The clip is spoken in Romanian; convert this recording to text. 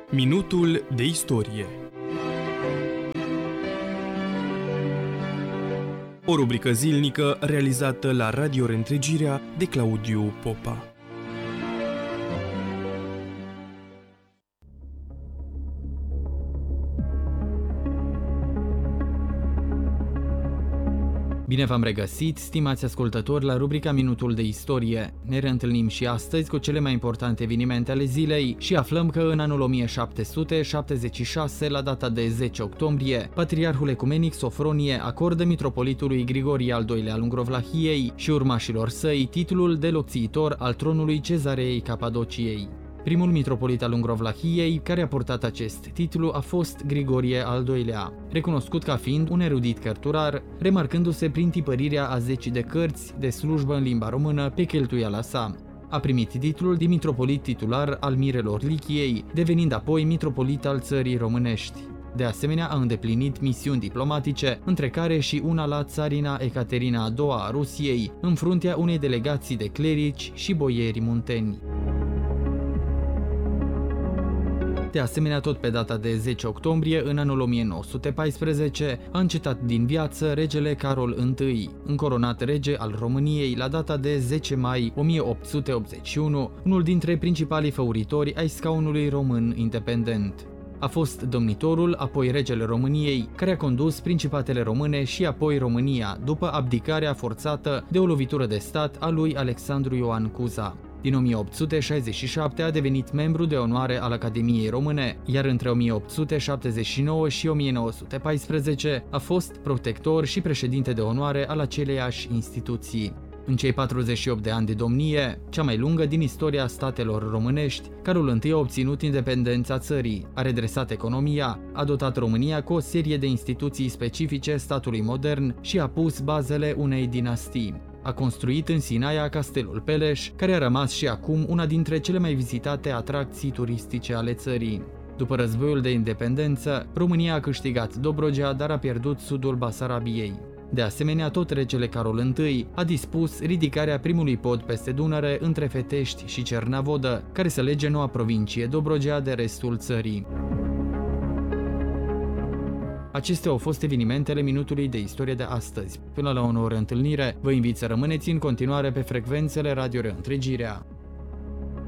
Minutul de istorie. O rubrică zilnică realizată la Radio Reîntregirea de Claudiu Popa. Bine v-am regăsit, stimați ascultători, la rubrica Minutul de Istorie. Ne reîntâlnim și astăzi cu cele mai importante evenimente ale zilei și aflăm că în anul 1776, la data de 10 octombrie, Patriarhul Ecumenic Sofronie acordă mitropolitului Grigorie al II-lea al Ungrovlahiei și urmașilor săi titlul de locțiitor al tronului Cezarei Capadociei. Primul mitropolit al Ungrovlahiei care a purtat acest titlu a fost Grigorie al II-lea, recunoscut ca fiind un erudit cărturar, remarcându-se prin tipărirea a zeci de cărți de slujbă în limba română pe cheltuiala sa. A primit titlul de mitropolit titular al Mirelor Lichiei, devenind apoi mitropolit al țării românești. De asemenea, a îndeplinit misiuni diplomatice, între care și una la țarina Ecaterina a II-a a Rusiei, în fruntea unei delegații de clerici și boieri munteni. De asemenea, tot pe data de 10 octombrie, în anul 1914, a încetat din viață regele Carol I, încoronat rege al României la data de 10 mai 1881, unul dintre principalii făuritori ai scaunului român independent. A fost domnitorul, apoi regele României, care a condus principatele române și apoi România, după abdicarea forțată de o lovitură de stat a lui Alexandru Ioan Cuza. Din 1867 a devenit membru de onoare al Academiei Române, iar între 1879 și 1914 a fost protector și președinte de onoare al aceleiași instituții. În cei 48 de ani de domnie, cea mai lungă din istoria statelor românești, Carol I a obținut independența țării, a redresat economia, a dotat România cu o serie de instituții specifice statului modern și a pus bazele unei dinastii. A construit în Sinaia Castelul Peleș, care a rămas și acum una dintre cele mai vizitate atracții turistice ale țării. După războiul de independență, România a câștigat Dobrogea, dar a pierdut sudul Basarabiei. De asemenea, tot regele Carol I a dispus ridicarea primului pod peste Dunăre între Fetești și Cernavodă, care să lege noua provincie Dobrogea de restul țării. Acestea au fost evenimentele Minutului de Istorie de astăzi. Până la o nouă reîntâlnire, vă invit să rămâneți în continuare pe frecvențele Radio Reîntregirea.